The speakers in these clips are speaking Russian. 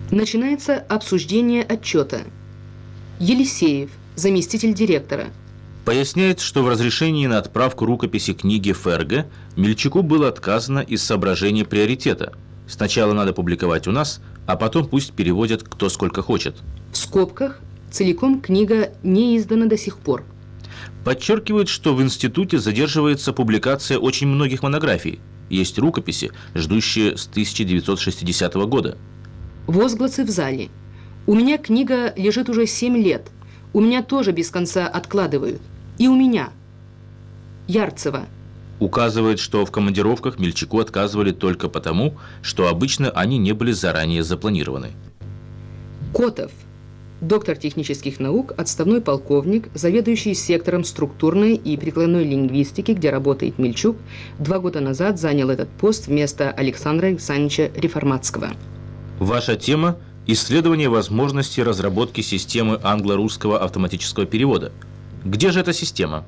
Начинается обсуждение отчета. Елисеев, заместитель директора. Поясняет, что в разрешении на отправку рукописи книги Ферге Мельчуку было отказано из соображения приоритета. Сначала надо публиковать у нас, а потом пусть переводят кто сколько хочет. В скобках целиком книга не издана до сих пор. Подчеркивает, что в институте задерживается публикация очень многих монографий. Есть рукописи, ждущие с 1960 года. Возгласы в зале. У меня книга лежит уже 7 лет. У меня тоже без конца откладывают. И у меня. Ярцева. Указывает, что в командировках Мельчуку отказывали только потому, что обычно они не были заранее запланированы. Котов. Доктор технических наук, отставной полковник, заведующий сектором структурной и прикладной лингвистики, где работает Мельчук, 2 года назад занял этот пост вместо Александра Александровича Реформатского. Ваша тема – исследование возможности разработки системы англо-русского автоматического перевода. Где же эта система?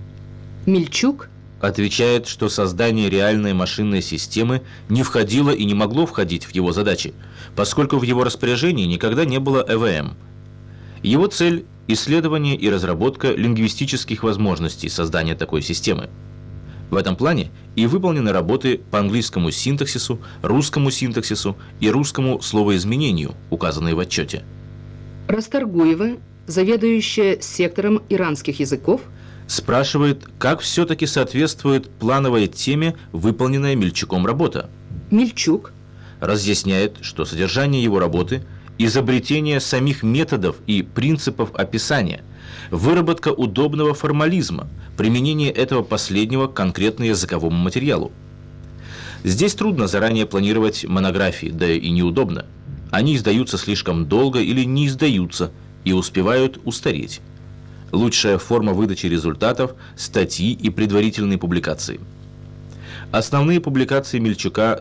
Мельчук отвечает, что создание реальной машинной системы не входило и не могло входить в его задачи, поскольку в его распоряжении никогда не было ЭВМ. Его цель – исследование и разработка лингвистических возможностей создания такой системы. В этом плане и выполнены работы по английскому синтаксису, русскому синтаксису и русскому словоизменению, указанные в отчете. Расторгуева, заведующая сектором иранских языков, спрашивает, как все-таки соответствует плановой теме выполненная Мельчуком работа. Мельчук разъясняет, что содержание его работы – изобретение самих методов и принципов описания, выработка удобного формализма, применение этого последнего к конкретно языковому материалу. Здесь трудно заранее планировать монографии, да и неудобно. Они издаются слишком долго или не издаются и успевают устареть. Лучшая форма выдачи результатов – статьи и предварительные публикации. Основные публикации Мельчука